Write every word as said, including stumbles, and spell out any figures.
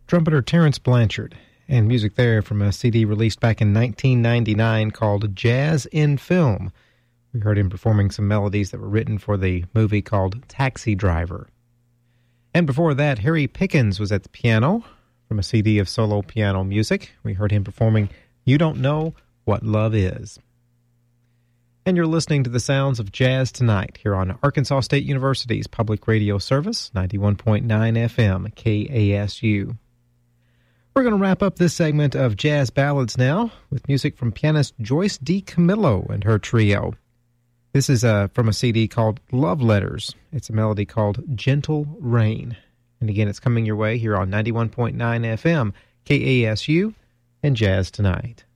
trumpeter Terrence Blanchard, and music there from a C D released back in nineteen ninety-nine called Jazz in Film. We heard him performing some melodies that were written for the movie called Taxi Driver. And before that, Harry Pickens was at the piano from a C D of solo piano music. We heard him performing You Don't Know What Love Is. And you're listening to the sounds of Jazz Tonight here on Arkansas State University's public radio service, ninety-one point nine F M, K A S U. We're going to wrap up this segment of Jazz Ballads now with music from pianist Joyce DiCamillo and her trio. This is uh, from a C D called Love Letters. It's a melody called Gentle Rain. And again, it's coming your way here on ninety-one point nine F M, K A S U, and Jazz Tonight.